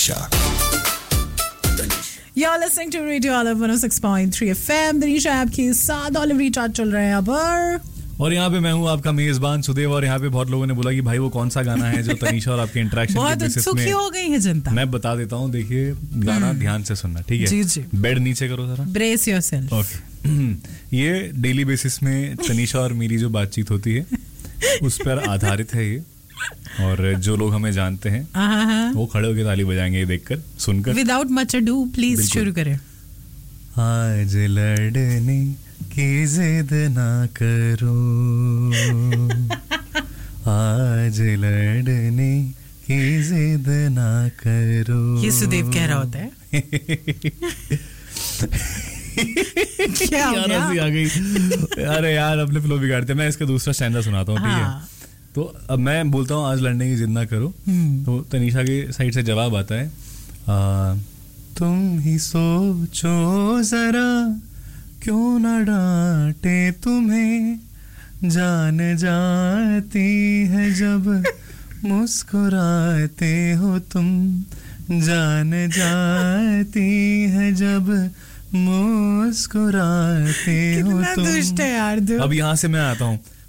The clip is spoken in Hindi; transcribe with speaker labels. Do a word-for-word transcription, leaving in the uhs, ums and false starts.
Speaker 1: You're listening to Radio Olive one oh six point three F M. Danisha आपके साथ ऑलिव रिचार्ज चल रहे हैं अब
Speaker 2: और यहाँ पे मैं हूँ आपका मेजबान सुदेव और यहाँ पे बहुत लोगों ने बोला कि भाई वो कौन सा गाना है जो तनीशा और आपके इंटरेक्शन
Speaker 1: बहुत उत्सुकी हो गई है जनता.
Speaker 2: मैं बता देता हूँ, देखिए गाना ध्यान से सुनना, ठीक है?
Speaker 1: जी जी.
Speaker 2: बेड नीचे करो जरा.
Speaker 1: Brace yourself.
Speaker 2: ओके. ये डेली बेसिस में तनीशा और मेरी जो बातचीत होती है उस पर आधारित है ये, और जो लोग हमें जानते हैं वो खड़े होकर ताली बजाएंगे ये देखकर, सुनकर.
Speaker 1: विदाउट मच अडू प्लीज शुरू करें.
Speaker 2: आज लड़ने की जिद ना करो, आज लड़ने की जिद ना करो.
Speaker 1: ये सुदेव कह रहा होता है. क्या हो गया?
Speaker 2: आ गई. अरे यार अपने फ्लो बिगाड़ते. मैं इसका दूसरा स्टैंडा सुनाता हूँ, ठीक है? तो अब मैं बोलता हूँ आज लड़ने की जिद ना करो, तो तनीशा की साइड से जवाब आता है आ, तुम ही सोचो जरा क्यों ना डांटे तुम्हें, जान जाती है जब मुस्कुराते हो तुम, जान जाती है जब मुस्कुराते हो तुम.
Speaker 1: दुष्ट है यार.
Speaker 2: अब यहाँ से मैं आता हूँ.